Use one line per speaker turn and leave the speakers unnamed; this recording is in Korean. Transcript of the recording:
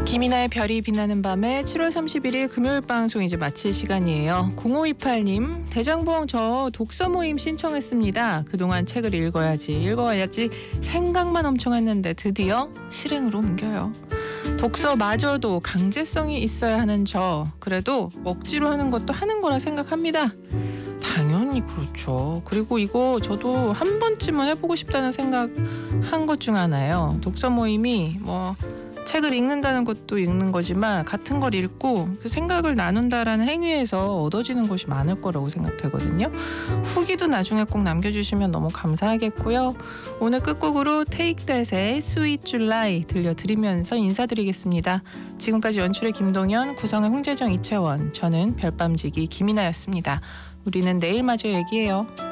김이나의 별이 빛나는 밤에 7월 31일 금요일 방송 이제 마칠 시간이에요. 0528님, 대장봉 저 독서 모임 신청했습니다. 그동안 책을 읽어야지 생각만 엄청 했는데 드디어 실행으로 옮겨요. 독서마저도 강제성이 있어야 하는 저, 그래도 억지로 하는 것도 하는 거라 생각합니다. 당연히 그렇죠. 그리고 이거 저도 한 번쯤은 해보고 싶다는 생각 한 것 중 하나예요. 독서 모임이 책을 읽는다는 것도 읽는 거지만 같은 걸 읽고 그 생각을 나눈다라는 행위에서 얻어지는 것이 많을 거라고 생각되거든요. 후기도 나중에 꼭 남겨주시면 너무 감사하겠고요. 오늘 끝곡으로 Take That의 Sweet July 들려드리면서 인사드리겠습니다. 지금까지 연출의 김동현, 구성의 홍재정, 이채원, 저는 별밤지기 김이나였습니다. 우리는 내일 마저 얘기해요.